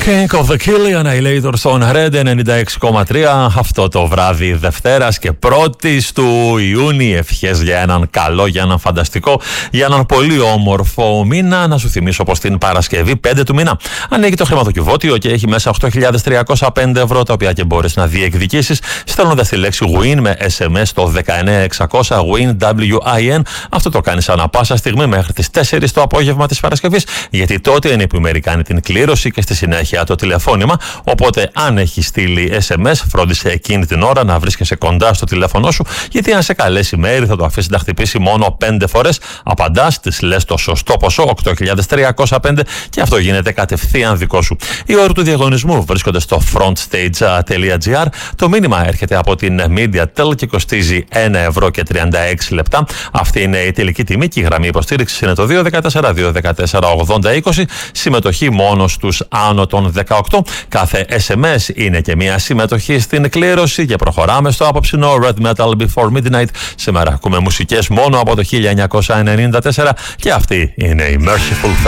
King of the Kill, Annihilator στον Red 96,3 αυτό το βράδυ Δευτέρας και 1ης του Ιούνιου. Ευχές για έναν καλό, για έναν φανταστικό, για έναν πολύ όμορφο μήνα. Να σου θυμίσω πως την Παρασκευή 5 του μήνα ανοίγει το χρηματοκιβώτιο και έχει μέσα 8.305 ευρώ, τα οποία και μπορείς να διεκδικήσεις στέλνοντας τη λέξη WIN με SMS στο 19600 WIN WIN. Αυτό το κάνεις ανά πάσα στιγμή μέχρι τις 4 το απόγευμα της Παρασκευής, γιατί τότε είναι που η μέρη κάνει την κλήρωση και στη συνέχεια το τηλεφώνημα. Οπότε, αν έχει στείλει SMS, φρόντισε εκείνη την ώρα να βρίσκεσαι κοντά στο τηλέφωνό σου, γιατί αν σε καλέσει μέρη θα το αφήσει να χτυπήσει μόνο 5 φορές. Απαντάς, της λες το σωστό ποσό, 8.305, και αυτό γίνεται κατευθείαν δικό σου. Οι όροι του διαγωνισμού βρίσκονται στο frontstage.gr. Το μήνυμα έρχεται από την Mediatel και κοστίζει 1 ευρώ και 36 λεπτά. Αυτή είναι η τελική τιμή και η γραμμή υποστήριξης είναι το 214-214-80-20. Συμμετοχή μόνο στους άνω των 18. Κάθε SMS είναι και μια συμμετοχή στην κλήρωση και προχωράμε στο απόψινό Red Metal Before Midnight. Σήμερα ακούμε μουσικές μόνο από το 1994 και αυτή είναι η Merciful Fate.